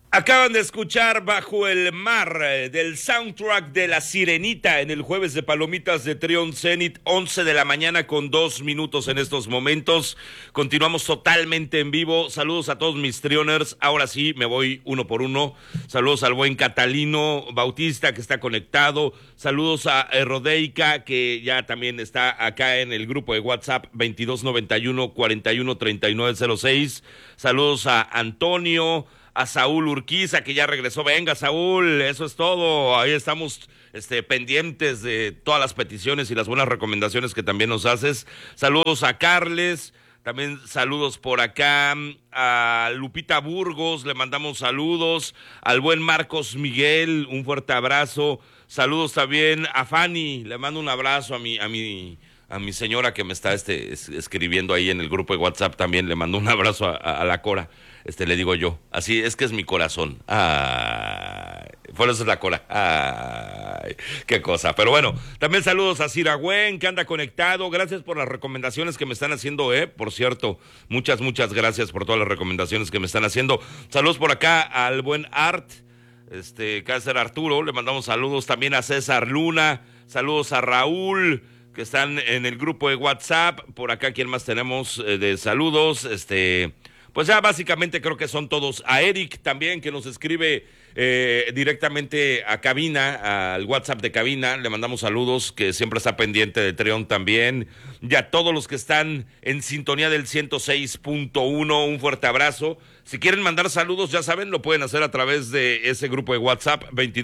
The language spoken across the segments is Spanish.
Acaban de escuchar Bajo el Mar del soundtrack de La Sirenita en el jueves de Palomitas de Trion Zenit, 11 de la mañana con 2 minutos en estos momentos. Continuamos totalmente en vivo. Saludos a todos mis Trioners. Ahora sí, me voy uno por uno. Saludos al buen Catalino Bautista que está conectado. Saludos a Rodeica que ya también está acá en el grupo de WhatsApp 2291-413906. Saludos a Antonio, a Saúl Urquiza, que ya regresó. Venga, Saúl, eso es todo. Ahí estamos pendientes de todas las peticiones y las buenas recomendaciones que también nos haces. Saludos a Carles, también saludos por acá a Lupita Burgos, le mandamos saludos. Al buen Marcos Miguel, un fuerte abrazo. Saludos también a Fanny, le mando un abrazo a mi señora que me está escribiendo ahí en el grupo de WhatsApp. También le mando un abrazo a la Cora. Le digo yo, así es que es mi corazón. Ay, por eso es la Cora. Ay, qué cosa. Pero bueno, también saludos a Siragüen, que anda conectado. Gracias por las recomendaciones que me están haciendo, por cierto. Muchas gracias por todas las recomendaciones que me están haciendo. Saludos por acá al buen Art, Cáceres Arturo. Le mandamos saludos también a César Luna. Saludos a Raúl, que están en el grupo de WhatsApp. Por acá, ¿quién más tenemos de saludos? Pues ya básicamente creo que son todos. A Eric también, que nos escribe directamente a cabina, al WhatsApp de cabina, le mandamos saludos, que siempre está pendiente de Trion también. Y a todos los que están en sintonía del 106.1, un fuerte abrazo. Si quieren mandar saludos, ya saben, lo pueden hacer a través de ese grupo de WhatsApp,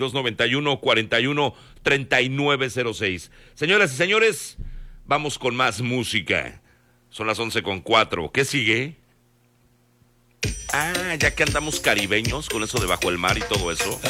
2291-413906. Señoras y señores, vamos con más música. Son las 11:04. ¿Qué sigue? Ya que andamos caribeños con eso de Bajo el Mar y todo eso.